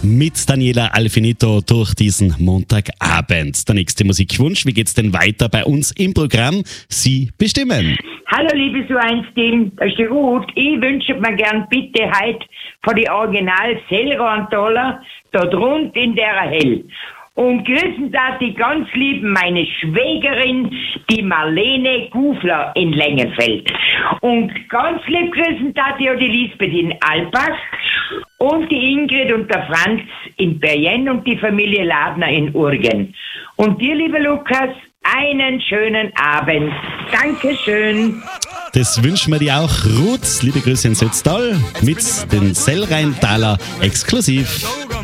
mit Daniela Alfinito durch diesen Montagabend. Der nächste Musikwunsch, wie geht's denn weiter bei uns im Programm? Sie bestimmen. Hallo liebe So1-Team, das ist die Ruth. Ich wünsche mir gern bitte heute von die Original Sellrantaler da drunten in der Hell. Und grüßen da die ganz lieben meine Schwägerin, die Marlene Gufler in Längenfeld. Und ganz lieb grüßen da die Lisbeth in Alpbach und die Ingrid und der Franz in Bergen und die Familie Ladner in Urgen. Und dir, lieber Lukas, einen schönen Abend. Dankeschön. Das wünschen wir dir auch, Ruth. Liebe Grüße in Sötztal mit den Sellrheintaler exklusiv.